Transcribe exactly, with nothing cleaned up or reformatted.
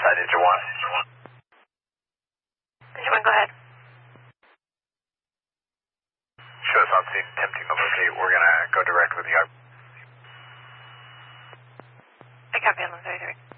side, engine one. Engine one, go ahead. Shows on scene, attempting to locate. We're going to go direct with you. I copy on one thirty-three.